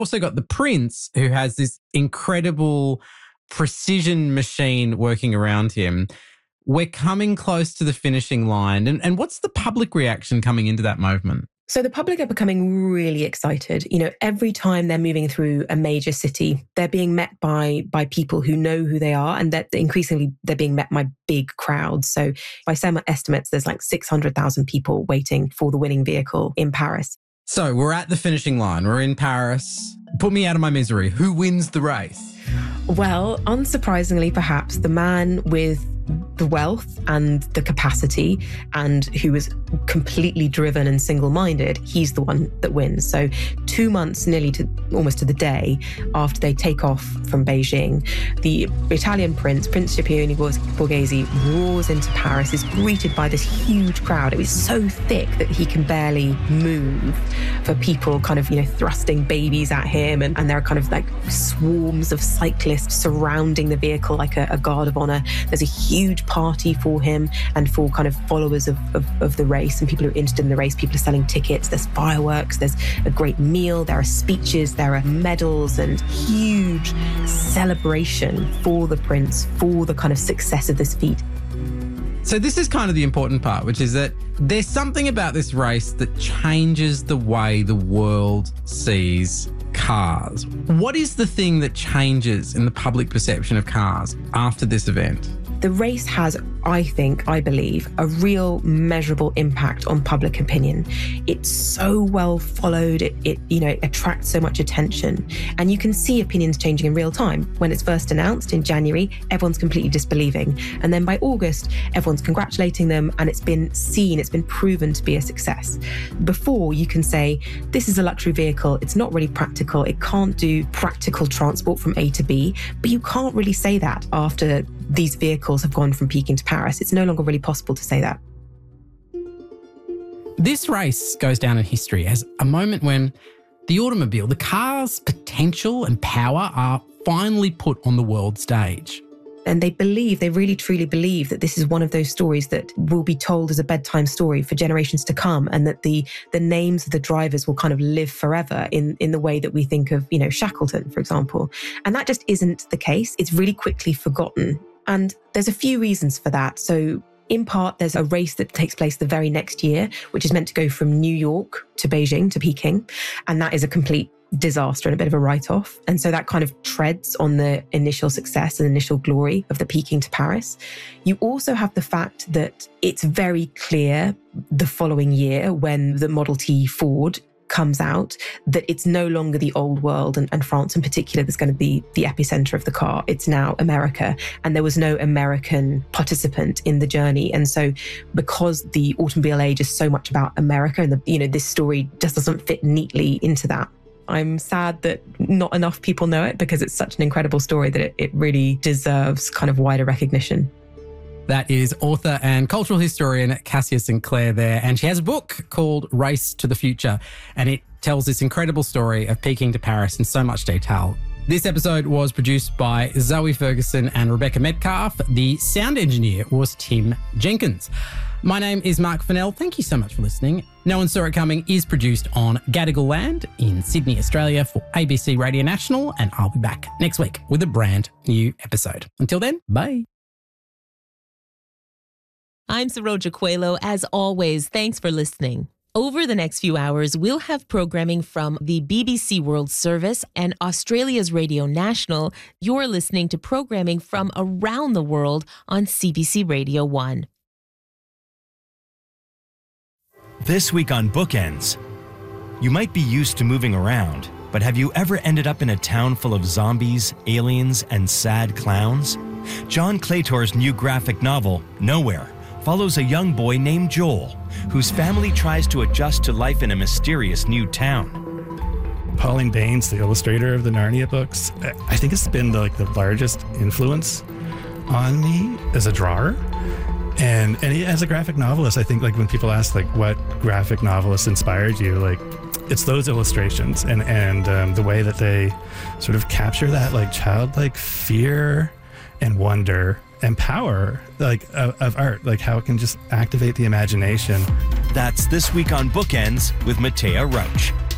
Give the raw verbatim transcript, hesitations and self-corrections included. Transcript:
Also got the prince, who has this incredible precision machine working around him. We're coming close to the finishing line. And, and what's the public reaction coming into that movement? So the public are becoming really excited. You know, every time they're moving through a major city, they're being met by by people who know who they are, and that increasingly they're being met by big crowds. So by some estimates, there's like six hundred thousand people waiting for the winning vehicle in Paris. So we're at the finishing line. We're in Paris. Put me out of my misery. Who wins the race? Well, unsurprisingly, perhaps the man with the wealth and the capacity and who is completely driven and single-minded, he's the one that wins. So two months, nearly to almost to the day after they take off from Beijing, the Italian prince, Prince Scipione Borghese, roars into Paris, is greeted by this huge crowd. It was so thick that he can barely move, for people kind of, you know, thrusting babies at him. And, and there are kind of like swarms of cyclists surrounding the vehicle like a, a guard of honor. There's a huge party for him and for kind of followers of, of, of the race and people who are interested in the race. People are selling tickets, there's fireworks, there's a great meal, there are speeches, there are medals and huge celebration for the prince, for the kind of success of this feat. So this is kind of the important part, which is that there's something about this race that changes the way the world sees cars. What is the thing that changes in the public perception of cars after this event? The race has, I think, I believe, a real measurable impact on public opinion. It's so well followed, it, it you know, it attracts so much attention. And you can see opinions changing in real time. When it's first announced in January, everyone's completely disbelieving. And then by August, everyone's congratulating them and it's been seen, it's been proven to be a success. Before, you can say, this is a luxury vehicle, it's not really practical, it can't do practical transport from A to B, but you can't really say that after these vehicles have gone from Peking to Paris. It's no longer really possible to say that. This race goes down in history as a moment when the automobile, the car's potential and power are finally put on the world stage. And they believe, they really truly believe that this is one of those stories that will be told as a bedtime story for generations to come, and that the the names of the drivers will kind of live forever in, in the way that we think of, you know, Shackleton, for example. And that just isn't the case. It's really quickly forgotten. And there's a few reasons for that. So in part, there's a race that takes place the very next year, which is meant to go from New York to Beijing to Peking. And that is a complete disaster and a bit of a write-off. And so that kind of treads on the initial success and initial glory of the Peking to Paris. You also have the fact that it's very clear the following year when the Model T Ford comes out that it's no longer the old world, and, and France in particular that's going to be the epicenter of the car. It's now America, and there was no American participant in the journey. And so because the automobile age is so much about America, and the, you know, this story just doesn't fit neatly into that. I'm sad that not enough people know it, because it's such an incredible story that it, it really deserves kind of wider recognition. That is author and cultural historian Cassia Sinclair there. And she has a book called Race to the Future, and it tells this incredible story of Peking to Paris in so much detail. This episode was produced by Zoe Ferguson and Rebecca Metcalf. The sound engineer was Tim Jenkins. My name is Mark Fennell. Thank you so much for listening. No One Saw It Coming is produced on Gadigal land in Sydney, Australia for A B C Radio National, and I'll be back next week with a brand new episode. Until then, bye. I'm Saroja Coelho. As always, thanks for listening. Over the next few hours, we'll have programming from the B B C World Service and Australia's Radio National. You're listening to programming from around the world on C B C Radio one. This week on Bookends, you might be used to moving around, but have you ever ended up in a town full of zombies, aliens, and sad clowns? John Claytor's new graphic novel, Nowhere, follows a young boy named Joel, whose family tries to adjust to life in a mysterious new town. Pauline Baines, the illustrator of the Narnia books, I think it's been the, like the largest influence on me as a drawer. And and as a graphic novelist, I think like when people ask like what graphic novelist inspired you, like it's those illustrations and and um, the way that they sort of capture that like childlike fear and wonder and power like of, of art, like how it can just activate the imagination. That's This Week on Bookends with Matea Roach.